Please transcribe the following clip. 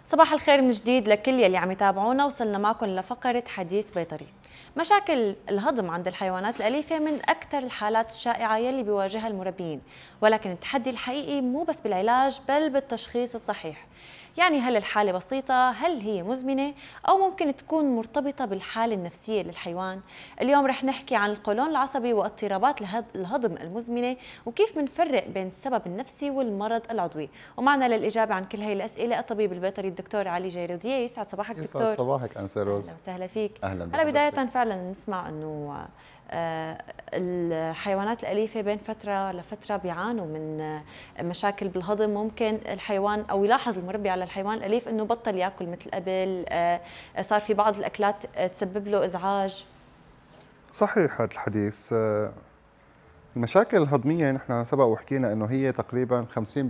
صباح الخير من جديد لكل يلي عم يتابعونا. وصلنا معكم لفقرة حديث بيطري. مشاكل الهضم عند الحيوانات الأليفة من أكثر الحالات الشائعة يلي بيواجهها المربيين، ولكن التحدي الحقيقي مو بس بالعلاج بل بالتشخيص الصحيح. يعني هل الحالة بسيطة؟ هل هي مزمنة؟ أو ممكن تكون مرتبطة بالحالة النفسية للحيوان؟ اليوم رح نحكي عن القولون العصبي واضطرابات الهضم المزمنة، وكيف منفرق بين السبب النفسي والمرض العضوي. ومعنا للإجابة عن كل هاي الأسئلة الطبيب البيطري الدكتور علي جيرودية. يسعد صباحك يسعد دكتور. صباحك أنسة روز. أهلا وسهلا فيك. أهلا هلا بداية بحضرتك. فعلا نسمع أنه الحيوانات الأليفة بين فترة لفترة بيعانوا من مشاكل بالهضم. ممكن الحيوان أو يلاحظ المربي على الحيوان الأليف أنه بطل يأكل مثل قبل، صار في بعض الأكلات تسبب له إزعاج. صحيح هذا الحديث. المشاكل الهضمية نحن سبق وحكينا أنه هي تقريبا 50%